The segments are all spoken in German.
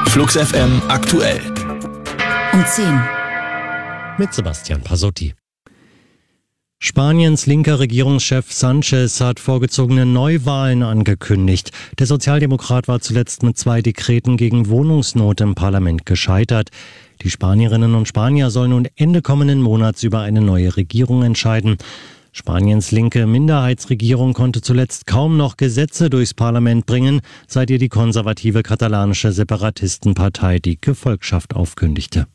Flux FM aktuell. Um 10. Mit Sebastian Pasotti. Spaniens linker Regierungschef Sánchez hat vorgezogene Neuwahlen angekündigt. Der Sozialdemokrat war zuletzt mit 2 Dekreten gegen Wohnungsnot im Parlament gescheitert. Die Spanierinnen und Spanier sollen nun Ende kommenden Monats über eine neue Regierung entscheiden. Spaniens linke Minderheitsregierung konnte zuletzt kaum noch Gesetze durchs Parlament bringen, seit ihr die konservative katalanische Separatistenpartei die Gefolgschaft aufkündigte.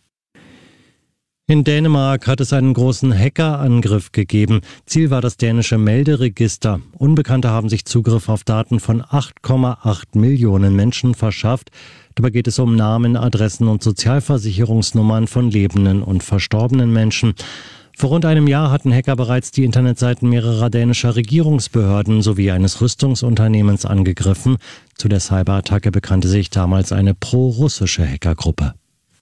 In Dänemark hat es einen großen Hackerangriff gegeben. Ziel war das dänische Melderegister. Unbekannte haben sich Zugriff auf Daten von 8,8 Millionen Menschen verschafft. Dabei geht es um Namen, Adressen und Sozialversicherungsnummern von lebenden und verstorbenen Menschen. Vor rund einem Jahr hatten Hacker bereits die Internetseiten mehrerer dänischer Regierungsbehörden sowie eines Rüstungsunternehmens angegriffen. Zu der Cyberattacke bekannte sich damals eine pro-russische Hackergruppe.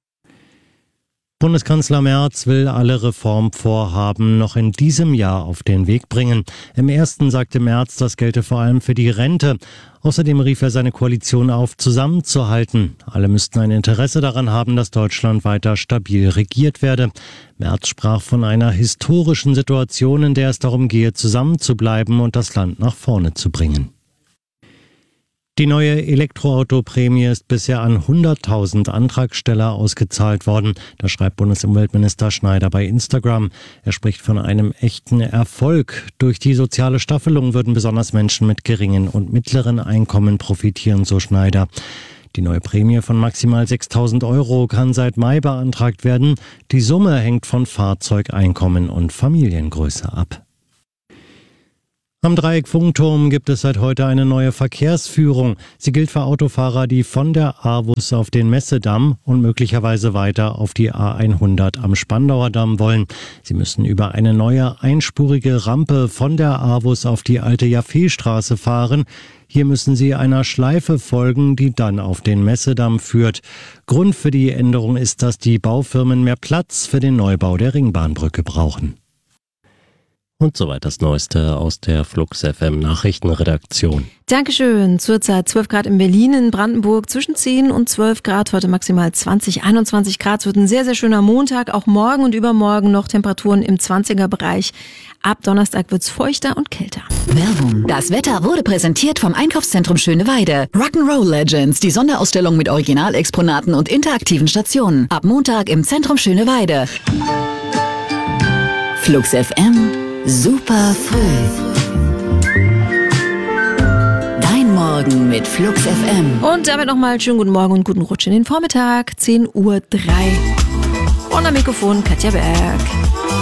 Bundeskanzler Merz will alle Reformvorhaben noch in diesem Jahr auf den Weg bringen. Im ersten sagte Merz, das gelte vor allem für die Rente. Außerdem rief er seine Koalition auf, zusammenzuhalten. Alle müssten ein Interesse daran haben, dass Deutschland weiter stabil regiert werde. Merz sprach von einer historischen Situation, in der es darum gehe, zusammenzubleiben und das Land nach vorne zu bringen. Die neue Elektroautoprämie ist bisher an 100.000 Antragsteller ausgezahlt worden. Das schreibt Bundesumweltminister Schneider bei Instagram. Er spricht von einem echten Erfolg. Durch die soziale Staffelung würden besonders Menschen mit geringen und mittleren Einkommen profitieren, so Schneider. Die neue Prämie von maximal 6.000 € kann seit Mai beantragt werden. Die Summe hängt von Fahrzeugeinkommen und Familiengröße ab. Am Dreieck-Funkturm gibt es seit heute eine neue Verkehrsführung. Sie gilt für Autofahrer, die von der A-Bus auf den Messedamm und möglicherweise weiter auf die A100 am Spandauer Damm wollen. Sie müssen über eine neue einspurige Rampe von der A-Bus auf die alte Jaffeestraße fahren. Hier müssen sie einer Schleife folgen, die dann auf den Messedamm führt. Grund für die Änderung ist, dass die Baufirmen mehr Platz für den Neubau der Ringbahnbrücke brauchen. Und soweit das Neueste aus der Flux FM Nachrichtenredaktion. Dankeschön. Zurzeit 12 Grad in Berlin, in Brandenburg zwischen 10 und 12 Grad, heute maximal 20, 21 Grad. Es wird ein sehr, sehr schöner Montag, auch morgen und übermorgen noch Temperaturen im 20er-Bereich. Ab Donnerstag wird's feuchter und kälter. Werbung. Das Wetter wurde präsentiert vom Einkaufszentrum Schöneweide. Rock'n'Roll Legends, die Sonderausstellung mit Originalexponaten und interaktiven Stationen. Ab Montag im Zentrum Schöneweide. Flux FM. Super früh. Dein Morgen mit Flux FM. Und damit nochmal schönen guten Morgen und guten Rutsch in den Vormittag. 10:03 Uhr. Und am Mikrofon Katja Berg.